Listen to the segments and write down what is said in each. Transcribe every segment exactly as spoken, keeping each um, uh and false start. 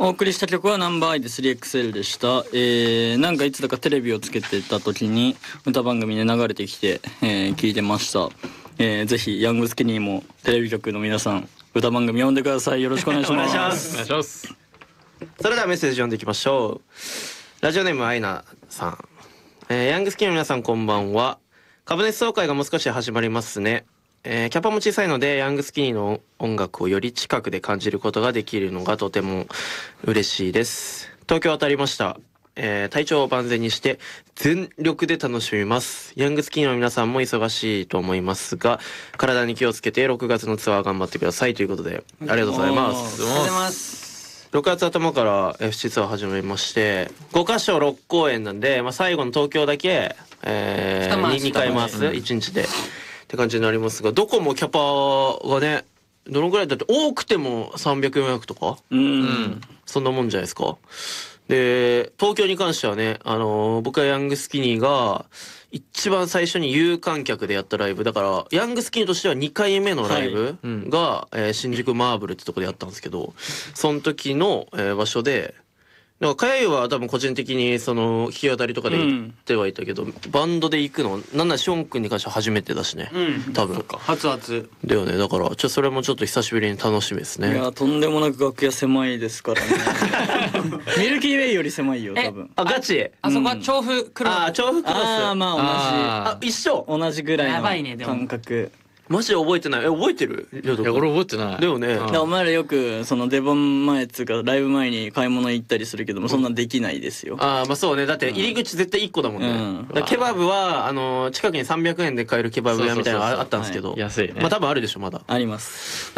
お送りした曲はナンバーアイで スリーエックスエル でした。えー、なんかいつだかテレビをつけてた時に歌番組で流れてきて、えー、聞いてました。えー、ぜひヤングスキニーもテレビ局の皆さん歌番組読んでください。よろしくお願いします。 お願いします。それではメッセージ読んでいきましょう。ラジオネームアイナさん、えー、ヤングスキニーの皆さんこんばんは。株主総会がもう少しで始まりますね。えー、キャパも小さいのでヤングスキニーの音楽をより近くで感じることができるのがとても嬉しいです。東京渡りました。えー、体調を万全にして全力で楽しみます。ヤングスキニーの皆さんも忙しいと思いますが体に気をつけてろくがつのツアー頑張ってくださいということでありがとうございます。 ありがとうございます。 ろくがつ頭から エフシー ツアー始めましてごかしょろっこうえんなんで、まあ、最後の東京だけ、えー、にかい回すいちにちでって感じになりますが、どこもキャパがねどのぐらいだって多くてもさんびゃくよんひゃくとか、うん、そんなもんじゃないですか。で東京に関してはね、あのー、僕はヤングスキニーが一番最初に有観客でやったライブだからヤングスキニーとしてはにかいめのライブが、はいうんえー、新宿マーブルってとこでやったんですけど、その時の、えー、場所でだからかやゆは多分個人的にその弾き語りとかで行ってはいたけど、うん、バンドで行くのなんならシオン君に関しては初めてだしね、うん、多分初初だよね。だからちょそれもちょっと久しぶりに楽しみですね。 いやとんでもなく楽屋狭いですからねミルキーウェイより狭いよ多分。 あガチあ, あそこは調布クロス、 うん、あ調布クロスああまあ同じあ一緒同じぐらいのやばいねでも感覚。 マジで覚えてない。え覚えてる？いや俺覚えてない。 だよね。 だお前らよくその出番前っつうかライブ前に買い物行ったりするけどもそんなんできないですよ。 ああまあそうね。だって入り口絶対いっこだもんね。うん、だケバブはあの近くにさんびゃくえんで買えるケバブ屋みたいなのがあったんですけど、 安いね。 まあ多分あるでしょまだ。 あります。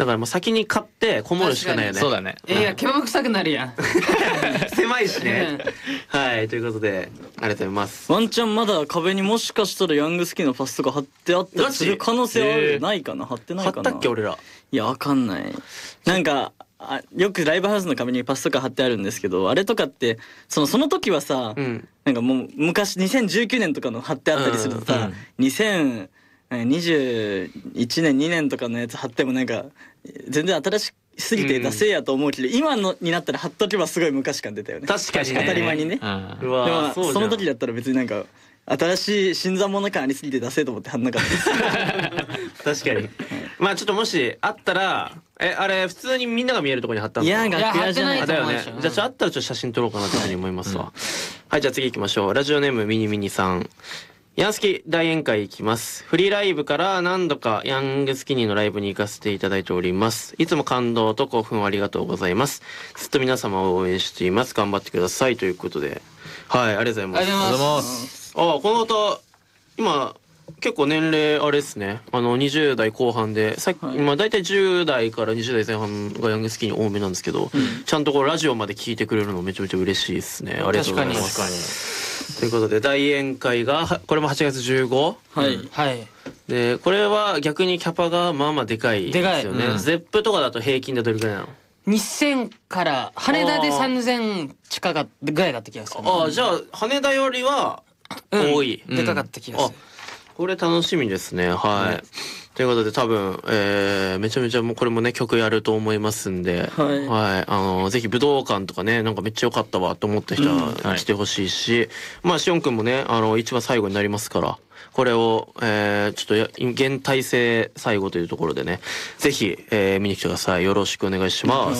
だからもう先に買ってこもるしかないよね。 そうだね。 いやケバブ臭くなるやん。 狭いしね。はいということでありがとうございます。 ワンチャンまだ壁にもしかしたらヤングスキーのパスとか貼ってあったりする可能性ある、えー、ないかな貼ってないかな。 貼ったっけ俺ら。 いやわかんない。なんかあよくライブハウスの壁にパスとか貼ってあるんですけどあれとかってそのその時はさ、うん、なんかもう昔にせんじゅうきゅうねんとかの貼ってあったりするとさ、うんうん、にせんにじゅういちねんにねんとかのやつ貼ってもなんか全然新しすぎてダセえやと思うけど、うん、今のになったら貼っとけばすごい昔感出たよね。 確かにね当たり前にね、うん、でも そ, その時だったら別になんか新しい新参者感ありすぎてダセえと思って貼んなかった確かにまあちょっともしあったらえあれ普通にみんなが見えるところに貼ったんですか？ いや楽屋じゃない。 あだよね。じゃあちょっとあったらちょっと写真撮ろうかなというふうに思いますわ、はい、はいじゃあ次行きましょう。ラジオネームミニミニさん、ヤンスキ大宴会行きます。フリーライブから何度かヤングスキニーのライブに行かせていただいております。いつも感動と興奮をありがとうございます。ずっと皆様を応援しています。頑張ってくださいということで、はいありがとうございます。 ありがとうございます。 あこの方今結構年齢あれですね。あのにじゅう代後半でさっき、はい、まあ大体じゅう代からにじゅう代前半がヤングスキニー多めなんですけど、うん、ちゃんとこうラジオまで聞いてくれるのめちゃめちゃ嬉しいですね。ありがとうございます。確かに確かに。ということで大宴会がこれもはちがつじゅうご、 はい、はい、 でこれは逆にキャパがまあまあでかいですよね。うん、ゼップとかだと平均でどれくらいなの？ にせんから羽田でさんぜん近かったぐらいだった気がする、ね、 ああじゃあ羽田よりは多い、 うん、でかかった気がする、 うん、これ楽しみですね。はい、うん、ということで多分、えー、めちゃめちゃもうこれもね曲やると思いますんで、はい、はい、あのぜひ武道館とかねなんかめっちゃ良かったわと思った人は来てほしいし、うんはい、まあしおんくんもねあの一番最後になりますからこれを、えー、ちょっと現体制最後というところでねぜひ、えー、見に来てください。よろしくお願いします。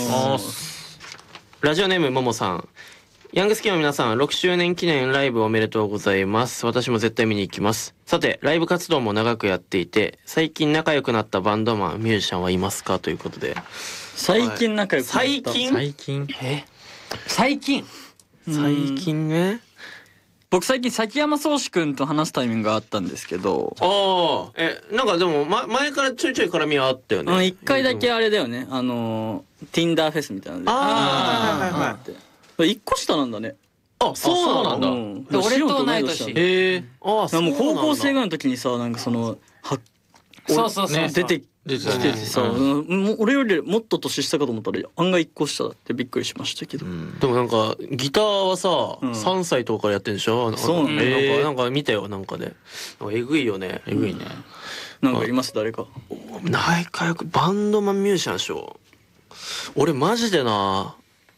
ラジオネームももさん、ヤングスキーの皆さんろくしゅうねん記念ライブおめでとうございます。私も絶対見に行きます。さてライブ活動も長くやっていて最近仲良くなったバンドマンミュージシャンはいますかということで。 最近仲良くなった、 最近最近え最近最近ね僕最近崎山壮志くんと話すタイミングがあったんですけど、 ああえなんかでも、ま、前からちょいちょい絡みはあったよね。 一回だけあれだよね、あの Tinder フェスみたいなので、 ああはいはいはい一個下なんだね。 あそうなんだ、うん、 で俺と同い年。 へえああそうなんだ。 もう高校生ぐらいの時にさなんかそのはそうそうそう、 ね、出てきててさ、うん、もう俺よりもっと年下かと思ったら案外一個下だってびっくりしましたけど、うん、 でもなんかギターはさ、うん、さんさいとかからやってんでしょ。 そうなんだ、 えー、なんかなんか見たよなんかでえぐいよね。 えぐいね、うん、なんかいます誰かないかよくバンドマンミュージシャンでしょ。俺マジでな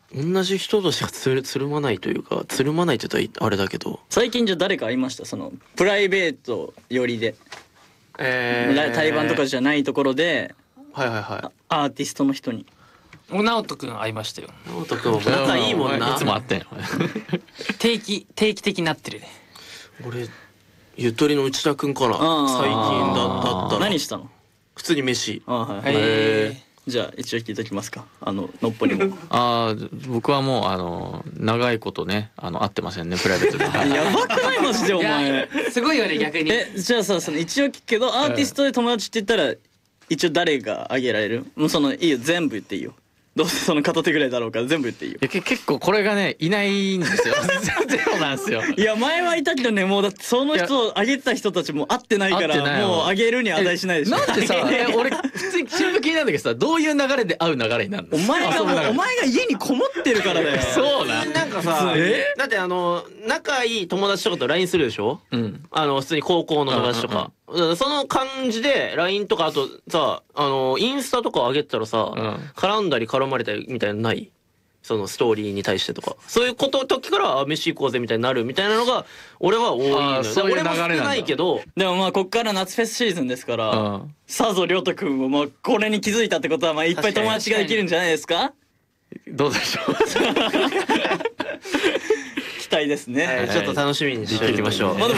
同じ人としかつるつるまないというか、つるまないって言ったらあれだけど、 最近じゃ誰か会いました？そのプライベートよりで、 えー、 対バンとかじゃないところで、 はいはいはい、 アーティストの人に。 直人くん会いましたよ。 直人くんも仲いいもんな。 いつも会ってんの定期定期的になってるね。 俺ゆとりの内田くんかな、最近だだったら。 何したの？ 普通に飯。 あ、はい、 へえ。 じゃあ一応聞いときますか。あののっぽにも。 ああ、僕はもうあの長いことね、あの会ってませんね、プライベートで。 やばくないマジでお前。 すごいよね逆に。 え、じゃあさ、その一応聞くけど、アーティストで友達って言ったら一応誰が挙げられる？もうそのいいよ、全部言っていいよ。どうせその片手ぐらいだろうから全部言っていいよ。 いやけ結構これがねいないんですよ。ゼロなんですよ。 いや前はいたけどね、もうだってその人を挙げてた人たちも会ってないか会ってないら、もう挙げるに値しないでしょ。 なんでさ、え俺普通に新聞気になるんだけどさ、どういう流れで会う流れになるの？ お前がもうお前が家にこもってるからだよ。 そうななんかさ、 えだってあの仲いい友達とかと ライン するでしょ、うん、あの普通に高校の友達とか、うんうんうん、その感じで ライン とか、あとさ、あのインスタとか上げてたらさ、うん、絡んだり絡まれたりみたいなのない？そのストーリーに対してとか、そういうこと時から飯行こうぜみたいになるみたいなのが俺は多いのよ。 そういう流れなんだ。 俺も少ないけど、 でもまあこっから夏フェスシーズンですから、 うん、 さぞ亮太くんもまあこれに気づいたってことは、まあいっぱい友達ができるんじゃないですか？ どうでしょう。 期待ですね、 はい、ちょっと楽しみにしておきましょう。 まあで